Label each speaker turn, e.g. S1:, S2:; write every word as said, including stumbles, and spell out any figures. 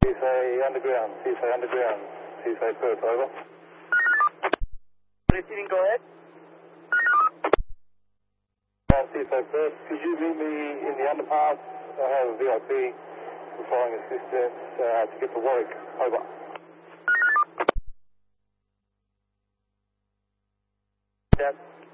S1: Seaside underground, Seaside underground, Seaside Perth, over.
S2: Receiving, go ahead.
S1: Uh, Seaside Perth, could you meet me in the underpass? I have a V I P for flying assistance uh, to get to Warwick, over.
S2: That.